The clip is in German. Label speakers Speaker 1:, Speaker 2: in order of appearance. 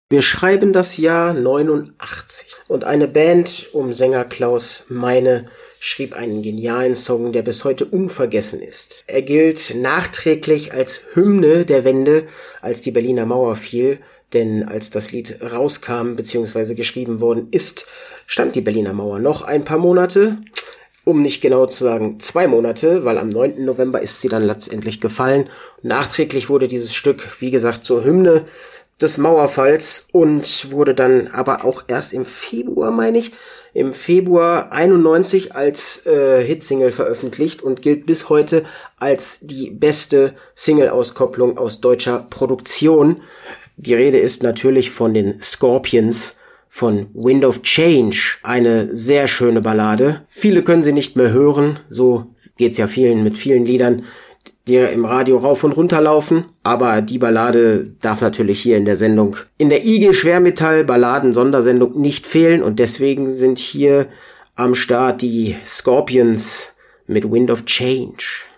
Speaker 1: Wir schreiben das Jahr 89 und eine Band um Sänger Klaus Meine schrieb einen genialen Song, der bis heute unvergessen ist. Er gilt nachträglich als Hymne der Wende, als die Berliner Mauer fiel, denn als das Lied rauskam bzw. geschrieben worden ist, stand die Berliner Mauer noch ein paar Monate, um nicht genau zu sagen 2 Monate, weil am 9. November ist sie dann letztendlich gefallen. Nachträglich wurde dieses Stück, wie gesagt, zur Hymne des Mauerfalls und wurde dann aber auch erst im Februar, im Februar 91 als Hitsingle veröffentlicht und gilt bis heute als die beste Single-Auskopplung aus deutscher Produktion. Die Rede ist natürlich von den Scorpions, von Wind of Change, eine sehr schöne Ballade. Viele können sie nicht mehr hören, so geht's ja vielen mit vielen Liedern, die im Radio rauf und runter laufen, aber die Ballade darf natürlich hier in der Sendung, in der IG Schwermetall Balladen Sondersendung nicht fehlen und deswegen sind hier am Start die Scorpions mit Wind of Change.